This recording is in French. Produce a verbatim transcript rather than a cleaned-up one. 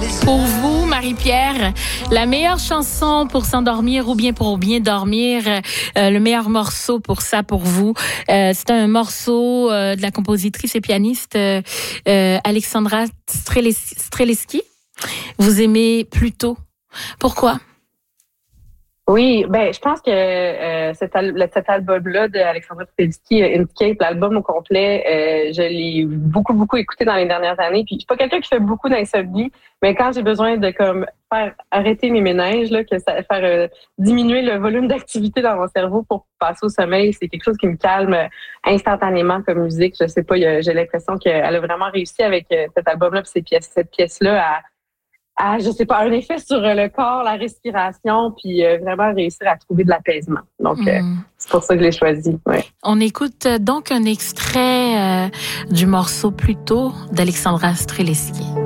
Pour vous, Marie-Pierre, la meilleure chanson pour s'endormir ou bien pour bien dormir, euh, le meilleur morceau pour ça, pour vous, euh, c'est un morceau euh, de la compositrice et pianiste euh, euh, Alexandra Streleski. Streleski. Vous aimez Plutôt. Pourquoi? Oui, ben je pense que euh, cet, al- cet album-là d'Alexandra Streleski, Inkscape, l'album au complet, euh, je l'ai beaucoup, beaucoup écouté dans les dernières années. Puis je suis pas quelqu'un qui fait beaucoup d'insomnie, mais quand j'ai besoin de comme faire arrêter mes méninges, là, que ça faire euh, diminuer le volume d'activité dans mon cerveau pour passer au sommeil, c'est quelque chose qui me calme instantanément comme musique. Je sais pas, j'ai l'impression qu'elle a vraiment réussi avec euh, cet album-là, puis ces pièces, cette pièce-là à Ah, je sais pas, un effet sur le corps, la respiration, puis euh, vraiment réussir à trouver de l'apaisement. Donc, euh, Mm. c'est pour ça que je l'ai choisi. Ouais. On écoute donc un extrait euh, du morceau Plutôt d'Alexandra Streleski.